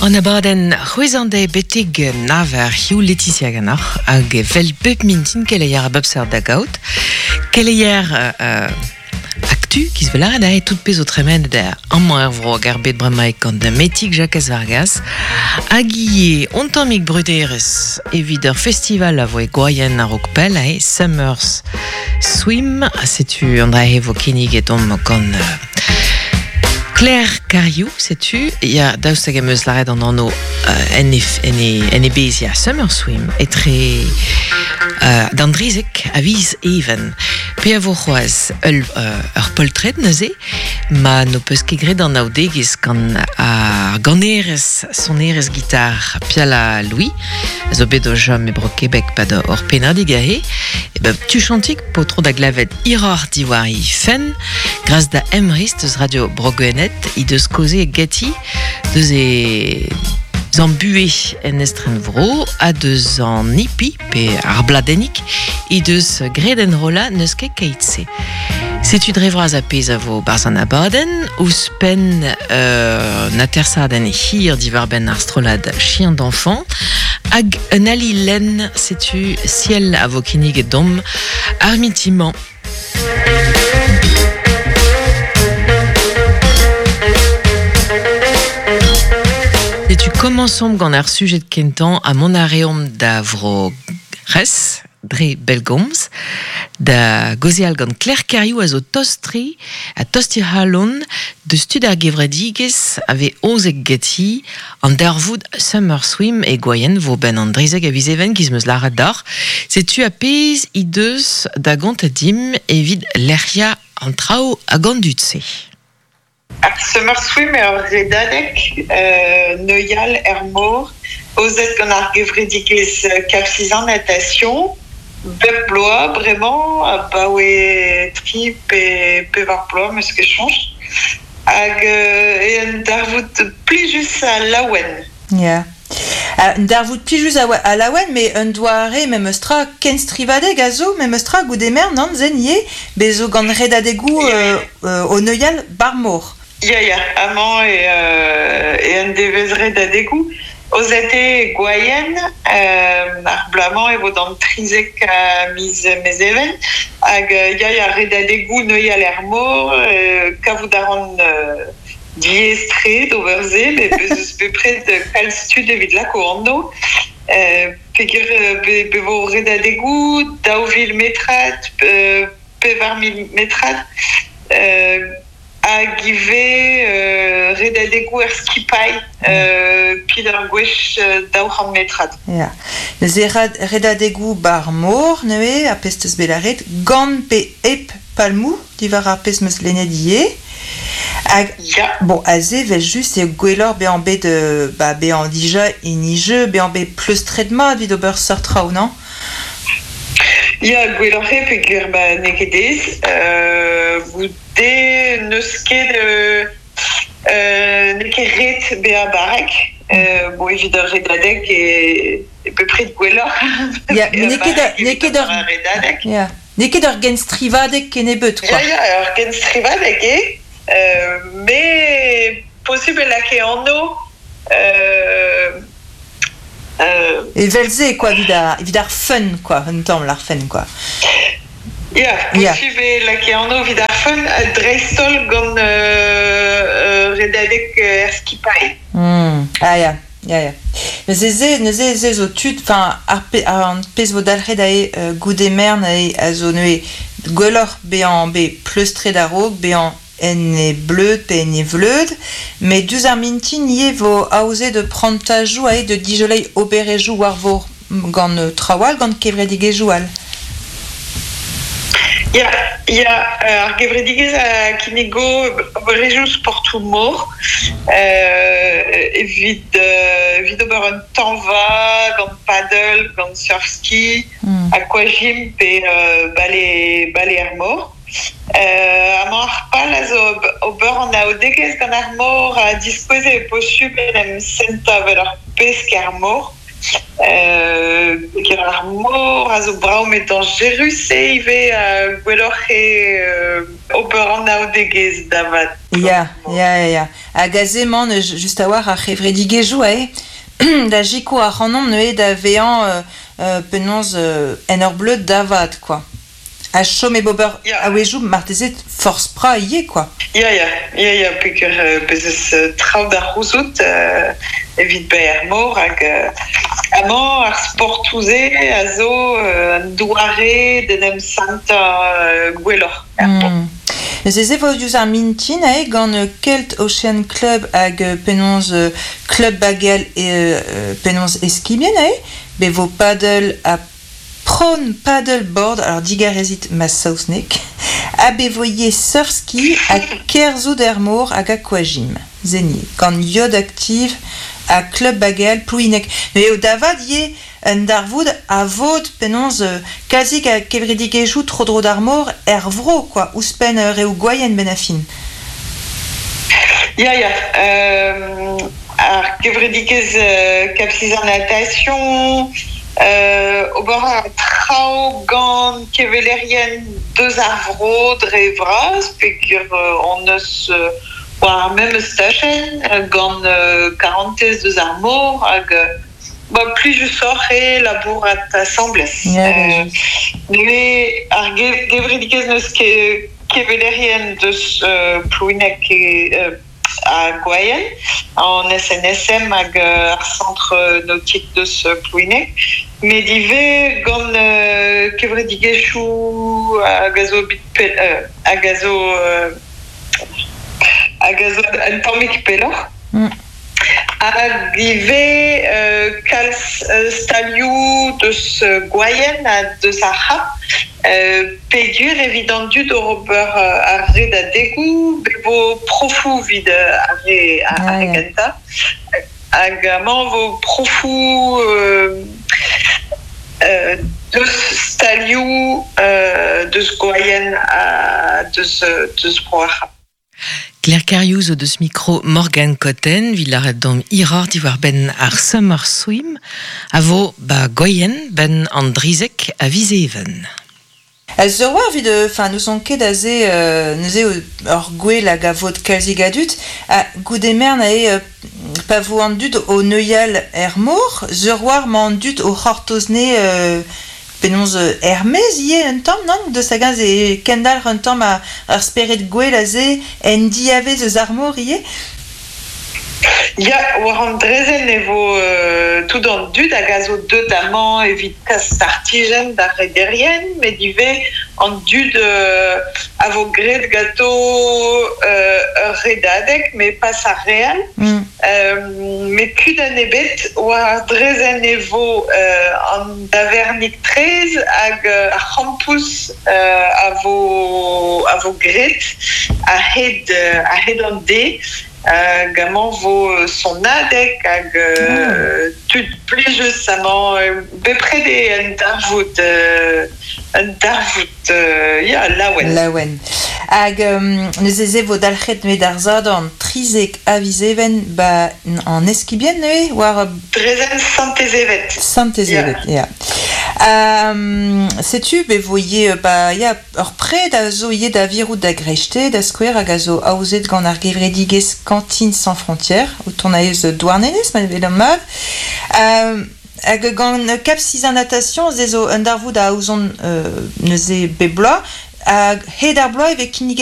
On abaden c'hwezande betek naver hiu Laetitia ganach hag vel bep mintin keleier a babser da gaout. Keleier actu kiz velar da tout pez o tremen da amman vro garbet bremaik gant da metik Jacques Vargas hag ie ontamik bruderez evit ur festival a voe goyen a rokpel a Summers Swim setu an da vo kinnig et om gant Claire Cariou, sais-tu, il y a daoustagameuse l'arrêt en anno NEBs, il y a Summer Swim, et très d'Andrizek, avis even. Puis à vos rois, poltred, naze, ma no peus kegret dans naudegis quand a ganeres son eres guitare piala Louis, zo bedo jam e bro Québec pas de or pena digahe, et ben tu chantik po tro da glavet iror diwari fen, grâce da emrist deus radio brogoenet, i deus koze e gati deus e zambue en estren vro, a deus an ipi pe ar bladenik, i deus greden rola neus ket keitse. Setu drevraz a pez a vo barzan a baden, ouz pen na tersaden e hir divar ben ar strolad chien d'enfant, hag un ali len setu ciel a vo kinnig et dom ar mitiman. Tu commençons gant ar sujet kentan a mon areom da vro res, dre belgoms, da gozial gant Claire Cariou a zo tostri, a tosti halon, de stud ar gevredigez ave ozek gati an dervoud Summer Swim e goyen vo ben an drizeg a vizeven giz meus lara dar, setu a pez i deus da gant a dim evit l'eria an trao a gant dutse. Summer Swim redadek neuial mor ozet gant ar gevredigez kapsizan natation bep bloa bremañ ba oe tri pe var bloa meus ket chanj hag en darvout plijus a laouen. Yeah. Darvout plijus a laouen, mais un doare mem eustra ken strivadeg a zo, mem eustra goudemer nan zen ye, bezo gant redadegou o neuial barmor. Ya, amant et un devezret da degou. Ozete goyen, ar blaman e vo d'an trizek a miz mez even, hag ya red da degou neuial mor, kavout aran diestre d'overze, me bezus bepred kal stud evit lako anno, peger bevo red da degou, daouvil metrat, pevar mil metrat, a give redadegou skipai pid ar gwech daour metrat. Ja. Neuze redadegou bar mor neue a pestez belaret gant pe ep palmou divar ar pez meus lennet ie. Bon, aze vel just e gwellor be an bet be an dija e nige be an bet plus tredma vid ober sortra ou non? Ya, gwellor e peger nekedez goude neus ket neket ret be a barek, bo evit ur redadek e pepred gwellor. Ya, neket ur gen strivadek ken ebet, quoi. Ya, ur gen strivadek me possible lake anno et velze, quoi, vid ar fun, quoi, un tamm l'ar fun, quoi. Ya, possible lake anno vid ar fun a dreistol gant redadek skipai. Ya. Neuze zo tud, enfin, ar pez vo dalc'het a goudemer a zo neue gwellor be an be pleustret a rog, be an en e bleud pe en e vleud, mais duz ar mintin ie vo aouze de prantajou a de dijolei oberejou war vo gant trawal gant kevredigezou al. Ya, ar gevredigez a kinego oberejou sportou mor, evit ober un tanva, gant paddle, gant surfski, aquagym pe bale ar mor. Amañ ar pal a zo ober an aodegez gant ar mor a dispose e posupel em senta vel ar pesk ar mor, Gerarmo, also Braum et Dangerus, et il va Gwelorche Oberon Naudegez Davat. Ja. A gazement juste à voir à Chevredigejou, da Jico à Ranom ne da vean penons enor bleu Davat, quoi. A chom et bober a wejou martezet force pra yé, quoi. Ja, peker bezes traoù da rouzout evit beer mor hag amant ar sportouze a zo an douare denem santa gwellor. Zeze vo diouz ar mintin gant Kelt Ocean Club hag penons Club Bagel penons eskibien be vo paddle a Prawn paddleboard, alors digarezit ma sausnek, a bevoye surski a kerzo d'ermor hag a kwajim. Zeni, gant yod active a Club Bagel plouinek. Mais au davad ye un darvoud a vod penons kazik a kevredigejou tro dro d'armor vro, quoi, ouspen reo goyen benafin. Ar kevredigez kapsiz an natation, au bord à trao gant kevelerien deux arvro dre vraz, peker on eus war même stachen gant 40 deux armor hag plus je sors labour at assembles. Mais ar gevredigez neus kevelerien deus plouinek à Goyen, en SNSM hag ar centre nautique deus plouinek, mais dive gant kevredigezhou a gazo an tammik pelor. Hag dive kalz stalioù deus Goyen a deus ar ha, pegur evident dud o ober ar re da degou, bevo profou vid ar re ganta, hag amañ vo profou deus stalioù deus Goyen a deus bro ar ha. Claire Cariou zo deus micro Morgan Cotten, villaret dom iror diwar ben ar Summer Swim, a vo Goyen ben an drizek a vizeven. Az ur war vid, nous on ket a ze, neuze ur gwell hag a vod kalzig adut, a goudemer na pa vo an dud o neuial mor, zur war ma an dud o c'hortozne penons Hermès ie un tamm, non? Deus hag e kendal un tamm ar speret gwell a ze en diave eus armor ie? Ya, war an drezen e vo tout an dud hag a zo deud amañ evit kas artijen da rederien, met dive an dud a vo gret gato redadek, met pas ar real. Met kud an ebet war drezen e vo an davernik trez hag ar campus a vo gret a hed an de, gamañ vo son adek hag tud plijus amañ beprede an darvout laouen. Hag neuze vo dalc'het met ar zadorn trizek a vizeven an eskibien neue war drezen Santezevet. Santezevet, ya. Setu be voye ur pred a zo ie da virout da grechete da skouer hag a zo aouzet gant ar gevredigez Cantine Sans Frontières, ou ton a eus douarnenez, ma vel an mag. Hag gant kapsiz an natation, ze zo un darvoud a aouzon neuze be bloaz, hag hed ar bloaz evit kinniget